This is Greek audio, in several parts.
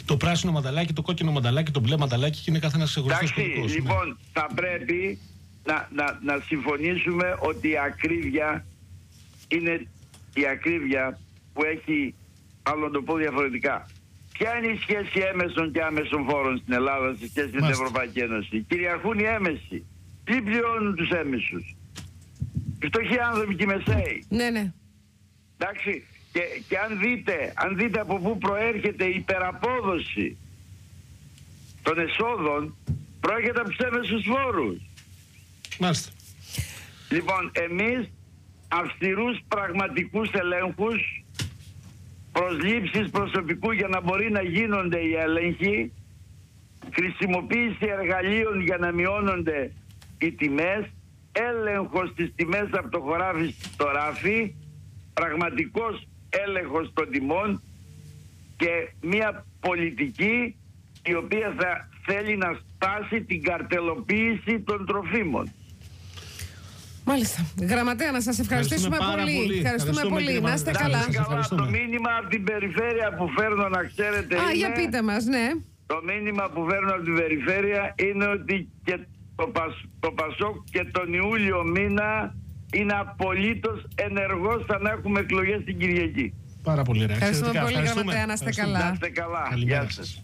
Το πράσινο μανταλάκι, το κόκκινο μανταλάκι, το μπλε μανταλάκι και είναι καθένας ξεχωριστός κωδικός. Λοιπόν, θα πρέπει να συμφωνήσουμε ότι η ακρίβεια είναι η ακρίβεια που έχει, άλλο να το πω διαφορετικά. Ποια είναι η σχέση έμεσων και άμεσων φόρων στην Ελλάδα σε σχέση με την Ευρωπαϊκή Ένωση? Κυριαρχούν οι έμεσοι. Τι πληρώνουν τους έμεσους? Οι φτωχοί άνθρωποι και οι μεσαίοι. Ναι. Εντάξει. Και αν δείτε από πού προέρχεται η υπεραπόδοση των εσόδων, προέρχεται από τους έμεσους φόρους. Μάλιστα. Λοιπόν, εμείς αυστηρούς πραγματικούς ελέγχους, προσλήψεις προσωπικού για να μπορεί να γίνονται οι έλεγχοι, χρησιμοποίηση εργαλείων για να μειώνονται οι τιμές, έλεγχος στις τιμές από το χωράφι στο ράφι, πραγματικός έλεγχος των τιμών και μια πολιτική η οποία θα θέλει να σπάσει την καρτελοποίηση των τροφίμων. Μάλιστα. Γραμματέα, να σας ευχαριστήσουμε πολύ. Ευχαριστούμε πολύ. Να είστε καλά. Το μήνυμα από την περιφέρεια που φέρνω, να ξέρετε, είναι... για πείτε μας, ναι. Το μήνυμα που φέρνω από την περιφέρεια είναι ότι και το Πασόκ και τον Ιούλιο μήνα είναι απολύτως ενεργός, θα να έχουμε εκλογές την Κυριακή. Πάρα πολύ ωραία. Ευχαριστούμε πολύ, Γραμματέα, να είστε καλά. Να είστε καλά. Γεια σας.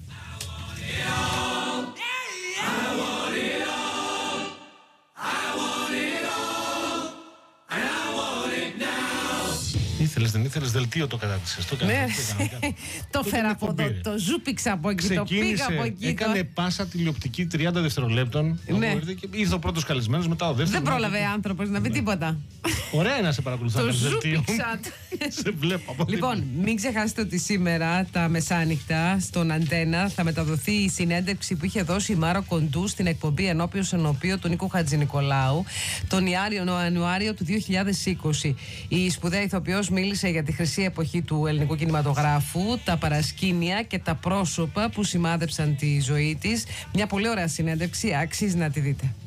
Δεν ήθελες δελτίο, το κατάτησες. Ναι, το φέρα από εδώ, το ζούπιξα από εκεί, το πήγα από εκεί. Έκανε πάσα τηλεοπτική 30 δευτερολέπτων. Ναι. Ήρθε ο πρώτος καλεσμένος, μετά ο δεύτερος. Δεν πρόλαβε άνθρωπος να πει τίποτα. Ωραία να σε παρακολουθώ. Το ζούπιξα. Σε βλέπω. Λοιπόν, μην ξεχάσετε ότι σήμερα τα μεσάνυχτα στον Αντένα θα μεταδοθεί η συνέντευξη που είχε δώσει η Μάρο Κοντού στην εκπομπή Ενώπιος Ενώπιο του Νίκου Χατζηνικολάου τον Ιανουάριο του 2020. Η σπουδαία ηθοποιός μίλησε για τη χρυσή εποχή του ελληνικού κινηματογράφου, τα παρασκήνια και τα πρόσωπα που σημάδεψαν τη ζωή της. Μια πολύ ωραία συνέντευξη, αξίζει να τη δείτε.